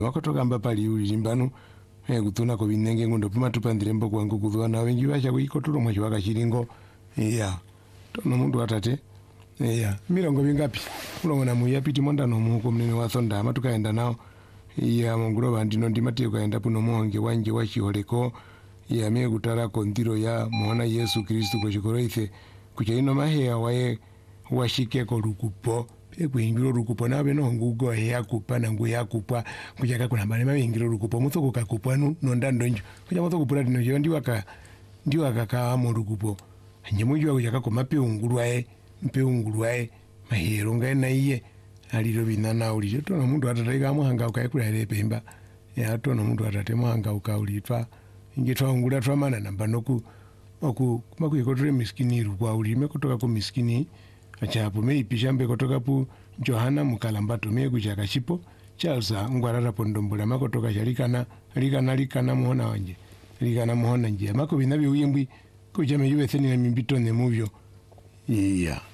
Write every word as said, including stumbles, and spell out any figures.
wakotoka mba pali uli jimbanu eh kutuna ko binenge ngondo puma tupandire mbo kwangu kudwa na wengi bacha kuikotulo mwachi wakachiringo iya tono mundu atate iya mirongo bingapi ulongona muyapiti monda no muko mnene wa sonda ama tukaenda nao iya mongulo bandino ndimati ukaenda puno monge wanje wachiholeko iya mie kutara kondiro ya muona Yesu Kristo ko chikoroithe kuchaino maheya wae washike ko rukupo ekwingiro rukupo nabe no ngugo yakupa na ngu yakupwa kuchaka kuna bale mabingiro rukupo mutoko kakupwa no ndando njo kucha mutoko pula dino yo ndiwaka ndiwaka ka mu rukupo nyemujwa kuchaka ko mape ungulwae mpe ungulwae mahero ngaena iye aliro binana uli to no mundu atataika muhanga ukayekula ile pemba ya to no mundu atate muhanga ukaulitwa ingitwa ungula twamana namba noku oku makuyikotre miskini rukwa ulime kutoka ku miskini achapo mei pishambe kutoka pu Johana mukalambato mie kuchaka chipo Charles ngwarara pondombola makotoka chalikana likana likana muhona wanje likana muhona nje mako binabi uyimbwi kuchame yuwe theni na mimbito ne muvyo iya